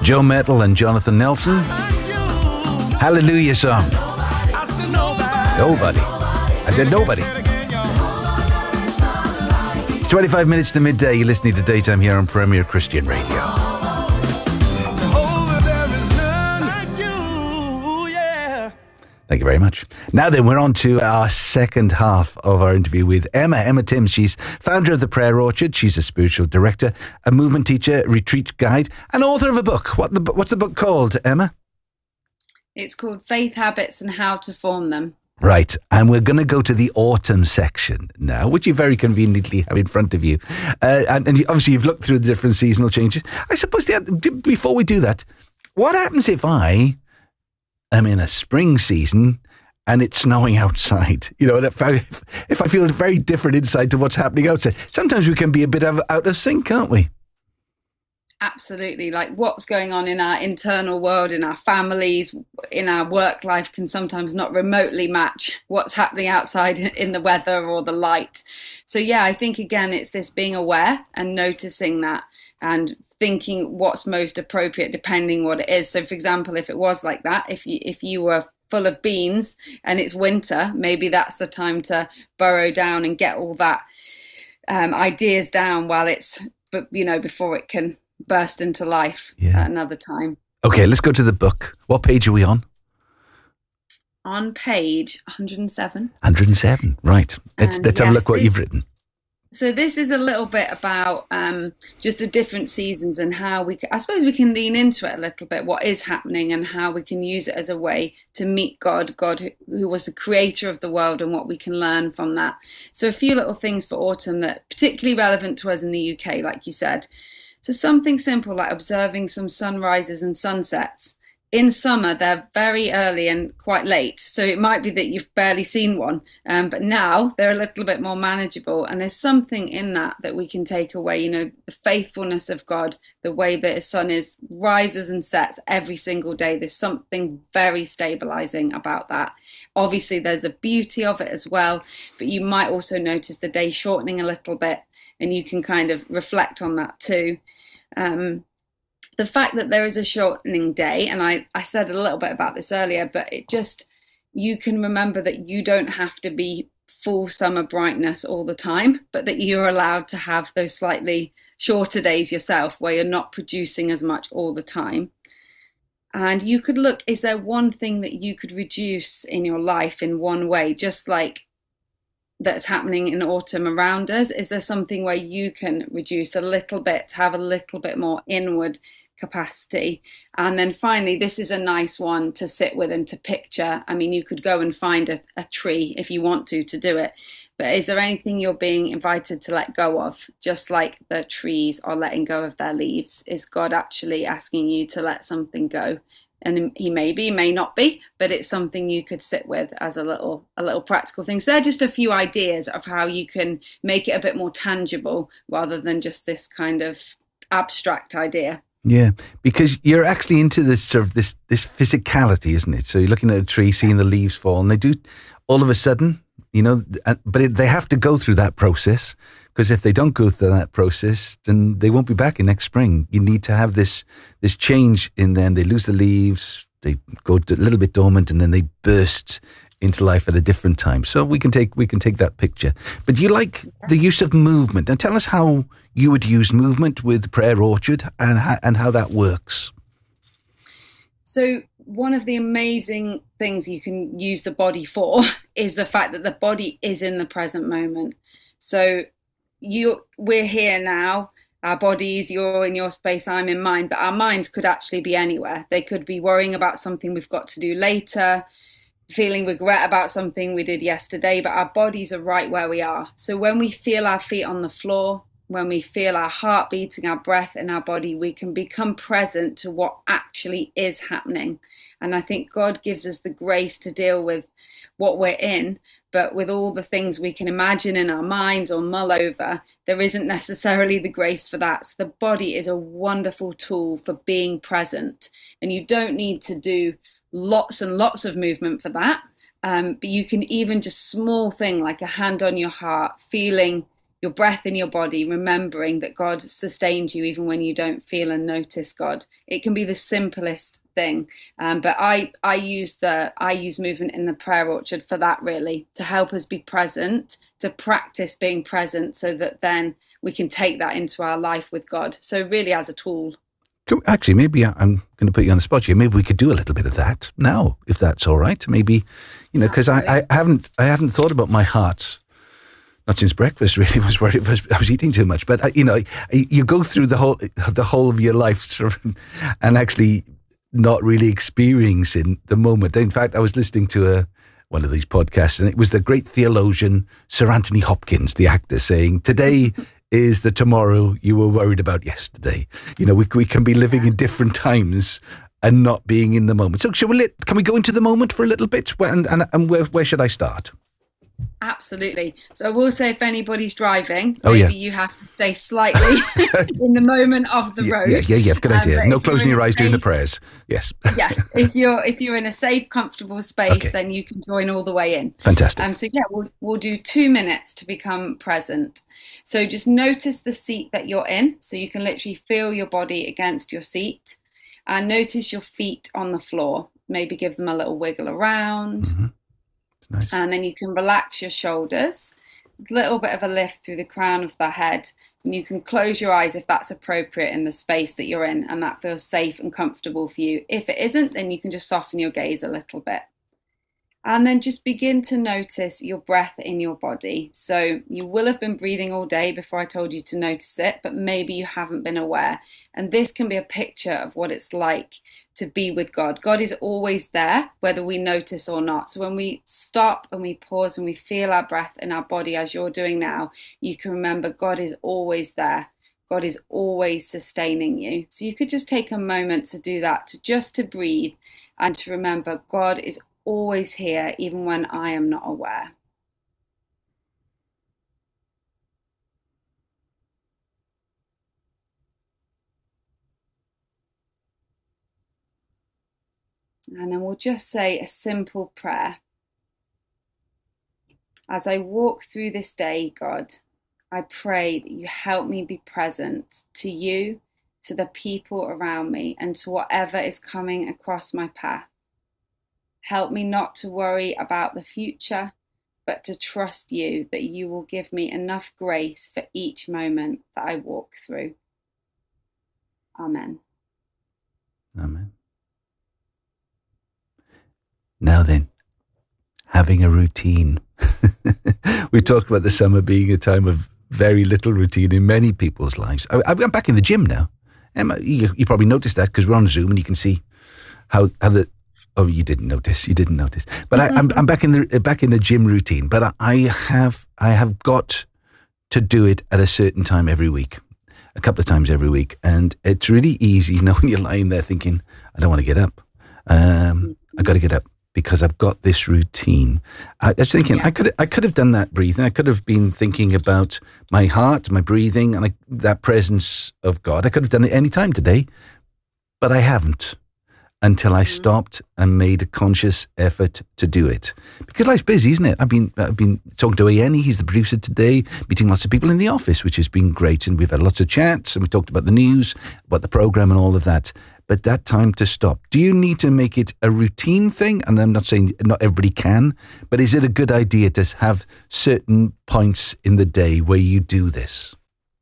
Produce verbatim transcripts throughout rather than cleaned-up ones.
Joe Mettle and Jonathan Nelson. Hallelujah song. Nobody. I said nobody. It's twenty-five minutes to midday. You're listening to Daytime here on Premier Christian Radio. Thank you very much. Now then, we're on to our second half of our interview with Emma. Emma Timms. She's founder of the Prayer Orchard. She's a spiritual director, a movement teacher, retreat guide, and author of a book. What the, what's the book called, Emma? It's called Faith Habits and How to Form Them. Right, and we're going to go to the autumn section now, which you very conveniently have in front of you. Uh, and, and obviously you've looked through the different seasonal changes. I suppose the, before we do that, what happens if I... I'm in a spring season and it's snowing outside, you know, and if I, if I feel very different inside to what's happening outside, sometimes we can be a bit of, out of sync, can't we? Absolutely. Like what's going on in our internal world, in our families, in our work life can sometimes not remotely match what's happening outside in the weather or the light. So yeah, I think again, it's this being aware and noticing that and thinking what's most appropriate depending what it is. So for example, if it was like that, if you if you were full of beans and it's winter, maybe that's the time to burrow down and get all that um, ideas down while it's, you know, before it can burst into life yeah. at another time. Okay, let's go to the book. What page are we on? On page one hundred seven. one hundred seven, right. Let's, let's yes, have a look what this, you've written. So this is a little bit about um, just the different seasons and how we, I suppose we can lean into it a little bit, what is happening and how we can use it as a way to meet God, God who, who was the creator of the world and what we can learn from that. So a few little things for autumn that are particularly relevant to us in the U K, like you said. So something simple like observing some sunrises and sunsets. In summer, they're very early and quite late, so it might be that you've barely seen one, um, but now they're a little bit more manageable, and there's something in that that we can take away, you know, the faithfulness of God, the way that his sun is rises and sets every single day. There's something very stabilizing about that. Obviously, there's the beauty of it as well, but you might also notice the day shortening a little bit, and you can kind of reflect on that too. Um, The fact that there is a shortening day, and I, I said a little bit about this earlier, but it just, you can remember that you don't have to be full summer brightness all the time, but that you're allowed to have those slightly shorter days yourself where you're not producing as much all the time. And you could look, is there one thing that you could reduce in your life in one way, just like that's happening in autumn around us? Is there something where you can reduce a little bit, have a little bit more inward capacity? And then finally, this is a nice one to sit with and to picture. I mean, you could go and find a, a tree if you want to to do it, but is there anything you're being invited to let go of, just like the trees are letting go of their leaves? Is God actually asking you to let something go? And he may be, may not be, but it's something you could sit with as a little a little practical thing. So they're just a few ideas of how you can make it a bit more tangible rather than just this kind of abstract idea. Yeah, because you're actually into this sort of this this physicality, isn't it? So you're looking at a tree, seeing the leaves fall, and they do all of a sudden, you know, but it, they have to go through that process, because if they don't go through that process, then they won't be back in next spring. You need to have this this change in them. They lose the leaves, they go a little bit dormant, and then they burst into life at a different time. So we can take we can take that picture. But you like the use of movement, and tell us how you would use movement with Prayer Orchard and how, and how that works. So one of the amazing things you can use the body for is the fact that the body is in the present moment. So you we're here now. Our bodies, you're in your space, I'm in mine, but our minds could actually be anywhere. They could be worrying about something we've got to do later, feeling regret about something we did yesterday, but our bodies are right where we are. So when we feel our feet on the floor, when we feel our heart beating, our breath in our body, we can become present to what actually is happening. And I think God gives us the grace to deal with what we're in, but with all the things we can imagine in our minds or mull over, there isn't necessarily the grace for that. So the body is a wonderful tool for being present, and you don't need to do lots and lots of movement for that. Um, but you can even just small thing like a hand on your heart, feeling your breath in your body, remembering that God sustains you even when you don't feel and notice God. It can be the simplest thing, um, but I I use the I use movement in the prayer orchard for that, really, to help us be present, to practice being present, so that then we can take that into our life with God. So really, as a tool. Actually, maybe I'm going to put you on the spot here. Maybe we could do a little bit of that now, if that's all right. Maybe, you know, because I, I haven't I haven't thought about my heart, not since breakfast really, was where it was, I was eating too much. But, I, you know, you go through the whole the whole of your life sort of, and actually not really experiencing the moment. In fact, I was listening to a one of these podcasts, and it was the great theologian Sir Anthony Hopkins, the actor, saying, today is the tomorrow you were worried about yesterday. You know, we we can be living in different times and not being in the moment. So shall we, can we go into the moment for a little bit? And, and, and where, where should I start? Absolutely. So I will say, if anybody's driving, oh, maybe yeah. you have to stay slightly in the moment of the road. Yeah, yeah, yeah. Good um, idea. No closing your eyes safe, during the prayers. Yes. Yes. If you're if you're in a safe, comfortable space, Okay. then you can join all the way in. Fantastic. Um. So yeah, we'll we'll do two minutes to become present. So just notice the seat that you're in. So you can literally feel your body against your seat, and notice your feet on the floor. Maybe give them a little wiggle around. Mm-hmm. Nice. And then you can relax your shoulders, a little bit of a lift through the crown of the head, and you can close your eyes if that's appropriate in the space that you're in and that feels safe and comfortable for you. If it isn't, then you can just soften your gaze a little bit. And then just begin to notice your breath in your body. So you will have been breathing all day before I told you to notice it, but maybe you haven't been aware. And this can be a picture of what it's like to be with God. God is always there, whether we notice or not. So when we stop and we pause and we feel our breath in our body, as you're doing now, you can remember God is always there. God is always sustaining you. So you could just take a moment to do that, to just to breathe and to remember God is always here, even when I am not aware. And then we'll just say a simple prayer. As I walk through this day, God, I pray that you help me be present to you, to the people around me, and to whatever is coming across my path. Help me not to worry about the future, but to trust you that you will give me enough grace for each moment that I walk through. Amen. Amen. Now then, having a routine. We talked about the summer being a time of very little routine in many people's lives. I, I'm back in the gym now. Emma, you, you probably noticed that because we're on Zoom and you can see how how the. Oh, you didn't notice. You didn't notice. But I, I'm I'm back in the back in the gym routine. But I have I have got to do it at a certain time every week, a couple of times every week, and it's really easy, you know, when you're lying there thinking, I don't want to get up. Um, I got to get up because I've got this routine. I was thinking yeah. I could I could have done that breathing. I could have been thinking about my heart, my breathing, and I, that presence of God. I could have done it any time today, but I haven't. Until I stopped and made a conscious effort to do it. Because life's busy, isn't it? I've been I've been talking to Ian, he's the producer today, meeting lots of people in the office, which has been great. And we've had lots of chats and we talked about the news, about the programme and all of that. But that time to stop. Do you need to make it a routine thing? And I'm not saying not everybody can, but is it a good idea to have certain points in the day where you do this?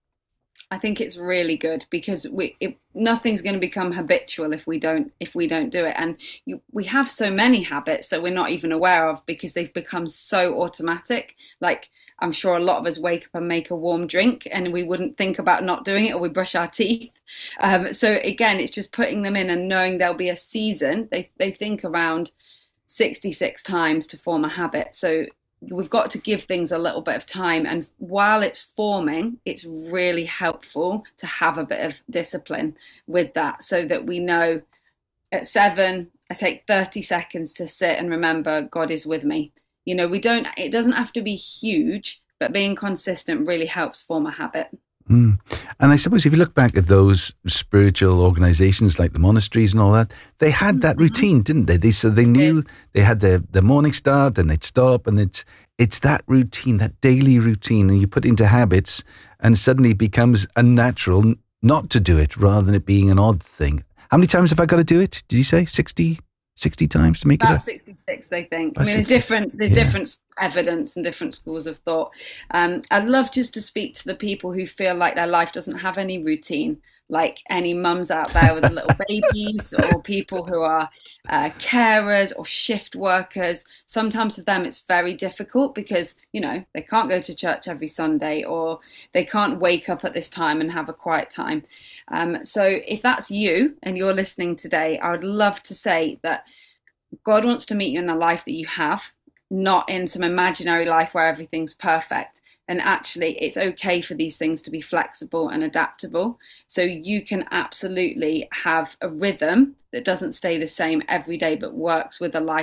I think it's really good because we it, nothing's going to become habitual if we don't if we don't do it. And you, we have so many habits that we're not even aware of because they've become so automatic. Like I'm sure a lot of us wake up and make a warm drink and we wouldn't think about not doing it, or we brush our teeth. Um, so again, it's just putting them in and knowing there'll be a season. They they think around sixty-six times to form a habit. So we've got to give things a little bit of time, and while it's forming, it's really helpful to have a bit of discipline with that, so that we know at seven I take thirty seconds to sit and remember God is with me. You know, we don't it doesn't have to be huge, but being consistent really helps form a habit. Mm. And I suppose if you look back at those spiritual organizations like the monasteries and all that, they had that routine, didn't they? They so they knew they had their, their morning start, and they'd stop, and it's it's that routine, that daily routine, and you put into habits, and suddenly it becomes unnatural not to do it, rather than it being an odd thing. How many times have I got to do it? Did you say sixty, sixty times to make About it? About sixty-six, I think. About I mean, there's sixty. different, there's Yeah. different evidence and different schools of thought. Um, I'd love just to speak to the people who feel like their life doesn't have any routine, like any mums out there with little babies, or people who are uh, carers or shift workers. Sometimes for them it's very difficult because, you know, they can't go to church every Sunday, or they can't wake up at this time and have a quiet time. Um, so if that's you and you're listening today, I would love to say that God wants to meet you in the life that you have, not in some imaginary life where everything's perfect. And actually, it's okay for these things to be flexible and adaptable. So you can absolutely have a rhythm that doesn't stay the same every day, but works with a life